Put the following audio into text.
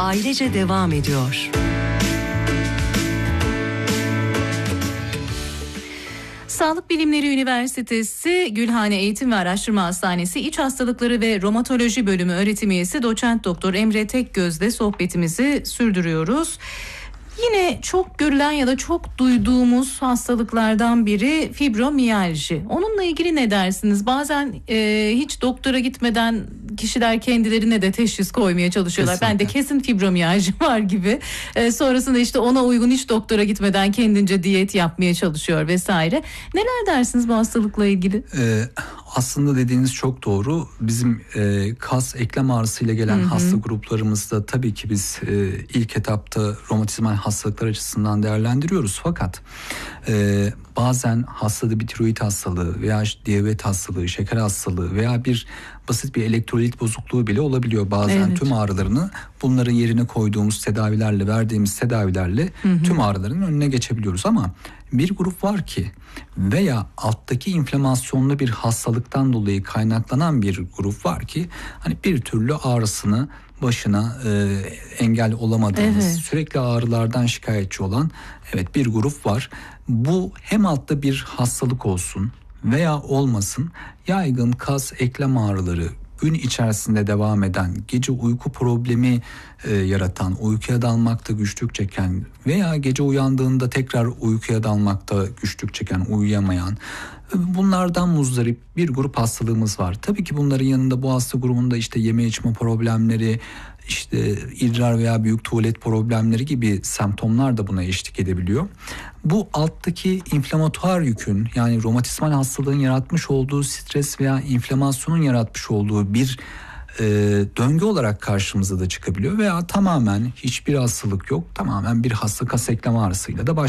ailece devam ediyor. Sağlık Bilimleri Üniversitesi Gülhane Eğitim ve Araştırma Hastanesi İç Hastalıkları ve Romatoloji Bölümü öğretim üyesi Doçent Doktor Emre Tekgöz'le sohbetimizi sürdürüyoruz. Yine çok görülen ya da çok duyduğumuz hastalıklardan biri fibromiyalji. Onunla ilgili ne dersiniz? Bazen hiç doktora gitmeden kişiler kendilerine de teşhis koymaya çalışıyorlar. Kesinlikle. Ben de kesin fibromiyalji var gibi. Sonrasında işte ona uygun hiç doktora gitmeden kendince diyet yapmaya çalışıyor vesaire. Neler dersiniz bu hastalıkla ilgili? Aslında dediğiniz çok doğru. Bizim kas eklem ağrısıyla gelen hasta gruplarımızda tabii ki biz ilk etapta romatizmal hastalıklar açısından değerlendiriyoruz. Fakat bazen hastada bir tiroid hastalığı veya diyabet hastalığı, şeker hastalığı veya bir basit bir elektrolit bozukluğu bile olabiliyor. Bazen Evet. tüm ağrılarını bunların yerine koyduğumuz tedavilerle, verdiğimiz tedavilerle tüm ağrıların önüne geçebiliyoruz. Ama bir grup var ki veya alttaki inflamasyonlu bir hastalıktan dolayı kaynaklanan bir grup var ki hani bir türlü ağrısını başına engel olamadığımız, Evet. sürekli ağrılardan şikayetçi olan bir grup var. Bu hem altta bir hastalık olsun veya olmasın, yaygın kas eklem ağrıları, gün içerisinde devam eden, gece uyku problemi yaratan, uykuya dalmakta güçlük çeken veya gece uyandığında tekrar uykuya dalmakta güçlük çeken, uyuyamayan, bunlardan muzdarip bir grup hastalığımız var. Tabii ki bunların yanında bu hasta grubunda işte yeme içme problemleri, işte idrar veya büyük tuvalet problemleri gibi semptomlar da buna eşlik edebiliyor. Bu alttaki inflamatuar yükün, yani romatizmal hastalığın yaratmış olduğu stres veya inflamasyonun yaratmış olduğu bir döngü olarak karşımıza da çıkabiliyor veya tamamen hiçbir hastalık yok, tamamen bir hasta kas eklem ağrısıyla da